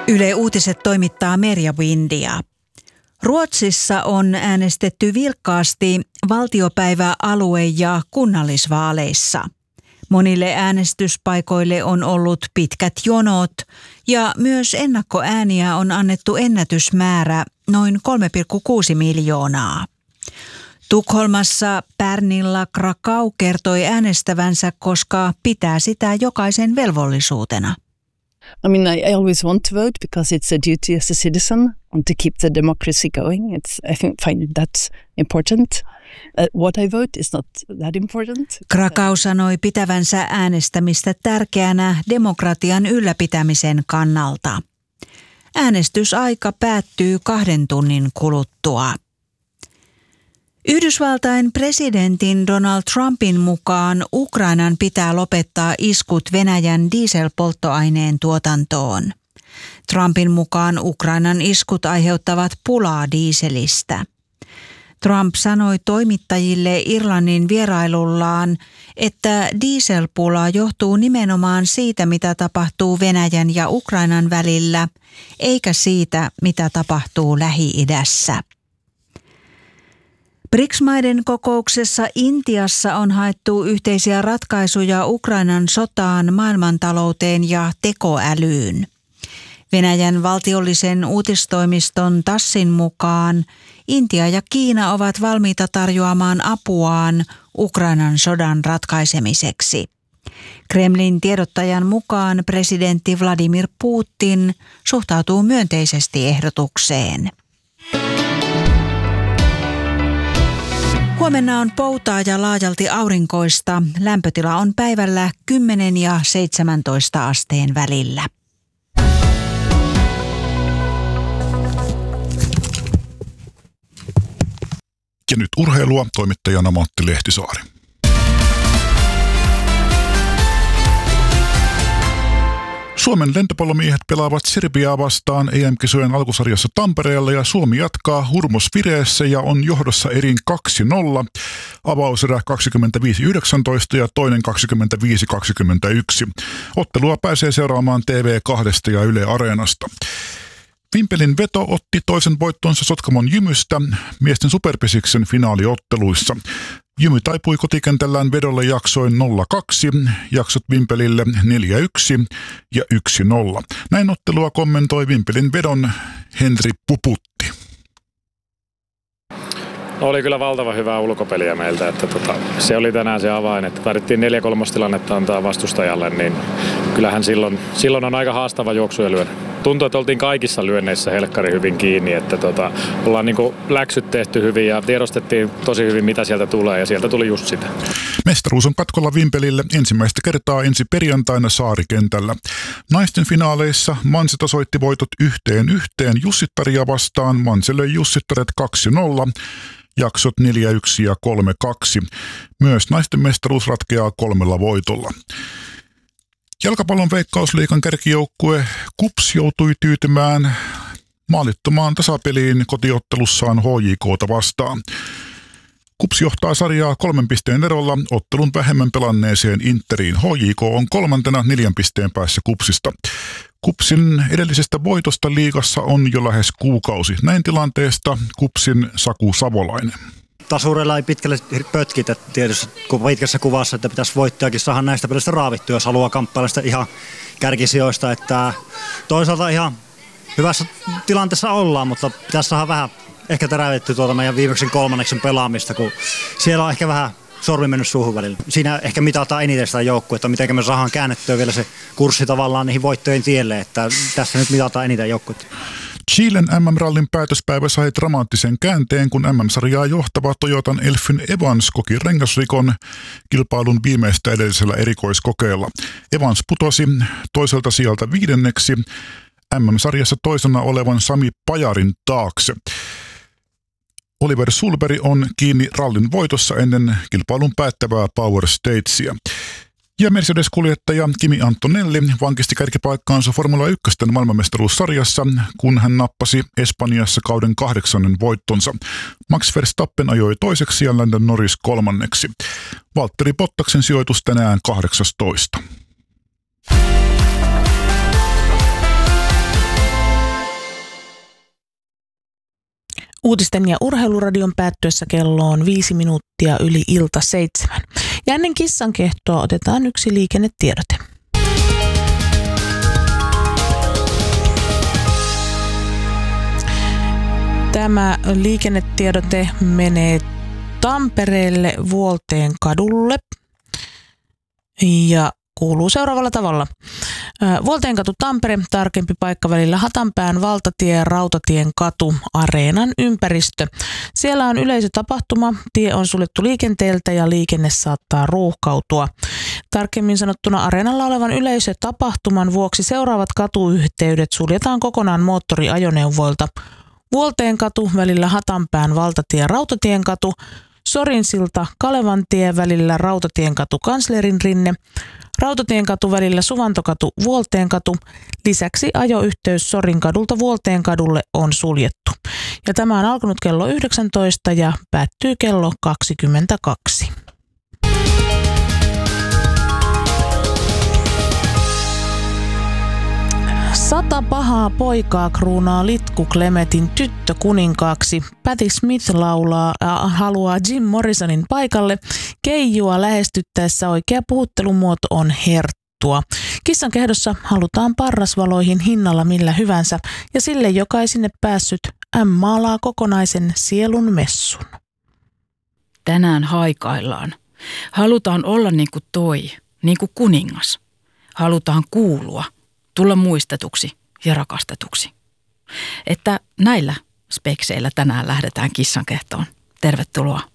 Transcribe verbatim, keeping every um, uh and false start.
Yle Uutiset toimittaa Merja Windia. Ruotsissa on äänestetty vilkkaasti valtiopäivä-, alue- ja kunnallisvaaleissa. Monille äänestyspaikoille on ollut pitkät jonot ja myös ennakkoääniä on annettu ennätysmäärä noin kolme pilkku kuusi miljoonaa. Tukholmassa Pernilla Krakau kertoi äänestävänsä, koska pitää sitä jokaisen velvollisuutena. I mean, I always want to vote because it's a duty as a citizen and to keep the democracy going. It's, I think, find that important. Uh, what I vote is not that important. Krakau sanoi pitävänsä äänestämistä tärkeänä demokratian ylläpitämisen kannalta. Äänestysaika päättyy kahden tunnin kuluttua. Yhdysvaltain presidentin Donald Trumpin mukaan Ukrainan pitää lopettaa iskut Venäjän dieselpolttoaineen tuotantoon. Trumpin mukaan Ukrainan iskut aiheuttavat pulaa dieselistä. Trump sanoi toimittajille Irlannin vierailullaan, että dieselpula johtuu nimenomaan siitä, mitä tapahtuu Venäjän ja Ukrainan välillä, eikä siitä, mitä tapahtuu Lähi-idässä. B R I C S-maiden kokouksessa Intiassa on haettu yhteisiä ratkaisuja Ukrainan sotaan, maailmantalouteen ja tekoälyyn. Venäjän valtiollisen uutistoimiston Tassin mukaan Intia ja Kiina ovat valmiita tarjoamaan apuaan Ukrainan sodan ratkaisemiseksi. Kremlin tiedottajan mukaan presidentti Vladimir Putin suhtautuu myönteisesti ehdotukseen. Huomenna on poutaa ja laajalti aurinkoista. Lämpötila on päivällä kymmenen ja seitsemäntoista asteen välillä. Ja nyt urheilua, toimittajana Matti Lehtisaari. Suomen lentopallomiehet pelaavat Serbiaa vastaan E M-kisojen alkusarjassa Tampereella ja Suomi jatkaa hurmosvireessä ja on johdossa erin kaksi nolla. Avauserä kaksikymmentäviisi yhdeksäntoista ja toinen kaksikymmentäviisi kaksikymmentäyksi. Ottelua pääsee seuraamaan T V kaksi ja Yle Areenasta. Vimpelin Veto otti toisen voittonsa Sotkamon Jymystä miesten superpesiksen finaaliotteluissa. Jymy taipui kotikentällään Vedolle jaksoin nolla kaksi, jaksot Vimpelille neljä yksi ja yksi nolla. Näin ottelua kommentoi Vimpelin Vedon Henri Puputti. No, oli kyllä valtava hyvää ulkopeliä meiltä, että tota, se oli tänään se avain, että tarvittiin neljä kolmostilannetta antaa vastustajalle, niin kyllähän silloin, silloin on aika haastava juoksuja lyödä. Tuntuu, että oltiin kaikissa lyönneissä helkkari hyvin kiinni, että tota, ollaan niin kuin läksyt tehty hyvin ja tiedostettiin tosi hyvin, mitä sieltä tulee, ja sieltä tuli just sitä. Mestaruus on katkolla Vimpelille ensimmäistä kertaa ensi perjantaina Saarikentällä. Naisten finaaleissa Manse tasoitti voitot yhteen yhteen Jussittaria vastaan. Manse löi Jussittaret kaksi nolla. Jaksot neljä yksi ja kolme kaksi. Myös naisten mestaruus ratkeaa kolmella voitolla. Jalkapallon Veikkausliigan kärkijoukkue KuPS joutui tyytymään maalittomaan tasapeliin kotiottelussaan H J K:ta vastaan. KuPS johtaa sarjaa kolmen pisteen erolla ottelun vähemmän pelanneeseen Interiin. H J K on kolmantena neljän pisteen päässä KuPSista. KuPSin edellisestä voitosta liigassa on jo lähes kuukausi. Näin tilanteesta KuPSin Saku Savolainen. Tasureilla ei pitkälle pötkitä tietysti pitkässä kuvassa, että pitäisi voittajakin saada näistä pelistä raavittua, jos haluaa kamppailla sitä ihan kärkisijoista. Että toisaalta ihan hyvässä tilanteessa ollaan, mutta pitäisi saada vähän ehkä terävittyä tuota meidän viimeksi kolmanneksen pelaamista, kun siellä on ehkä vähän sormi mennyt suuhun välillä. Siinä ehkä mitataan eniten sitä joukkuetta, miten me saadaan käännettyä vielä se kurssi tavallaan niihin voittojen tielle, että tässä nyt mitataan eniten joukkuetta. Chilen M M-rallin päätöspäivä sai dramaattisen käänteen, kun M M-sarjaa johtava Toyotan Elfyn Evans koki rengasrikon kilpailun viimeistä edellisellä erikoiskokeella. Evans putosi toiselta sieltä viidenneksi M M-sarjassa toisena olevan Sami Pajarin taakse. Oliver Sulberg on kiinni rallin voitossa ennen kilpailun päättävää Power Stagea. Ja Mercedes-kuljettaja Kimi Antonelli vankisti kärkipaikkaansa Formula yksi maailmanmestaruussarjassa, kun hän nappasi Espanjassa kauden kahdeksannen voittonsa. Max Verstappen ajoi toiseksi ja Lando Norris kolmanneksi. Valtteri Bottaksen sijoitus tänään kahdeksastoista. Uutisten ja urheiluradion päättyessä kello on viisi minuuttia yli ilta seitsemän. Ja ennen kissan kehtoa otetaan yksi liikennetiedote. Tämä liikennetiedote menee Tampereelle Vuolteen kadulle ja kuuluu seuraavalla tavalla. Vuolteenkatu Tampere, tarkempi paikka välillä Hatanpään valtatie, Rautatien katu, Areenan ympäristö. Siellä on yleisötapahtuma, tie on suljettu liikenteeltä ja liikenne saattaa ruuhkautua. Tarkemmin sanottuna Areenalla olevan yleisötapahtuman vuoksi seuraavat katuyhteydet suljetaan kokonaan moottoriajoneuvoilta. Vuolteenkatu välillä Hatanpään valtatie, Rautatien katu, Sorinsilta Kalevantie välillä Rautatienkatu, Kanslerinrinne, Rautatienkatu välillä Suvantokatu, Vuolteenkatu. Lisäksi ajoyhteys Sorinkadulta Vuolteenkadulle on suljettu. Ja tämä on alkanut kello yhdeksäntoista ja päättyy kello kaksikymmentäkaksi. Sata pahaa poikaa kruunaa Litku Klemetin tyttö kuninkaaksi. Patti Smith laulaa ja haluaa Jim Morrisonin paikalle. Keijua lähestyttäessä oikea puhuttelumuoto on herttua. Kissan kehdossa halutaan parrasvaloihin hinnalla millä hyvänsä ja sille, joka ei sinne päässyt, M maalaa kokonaisen sielun messun. Tänään haikaillaan. Halutaan olla niin kuin toi, niin kuin kuningas. Halutaan kuulua. Tulla muistetuksi ja rakastetuksi. Että näillä spekseillä tänään lähdetään kissan kehtoon. Tervetuloa.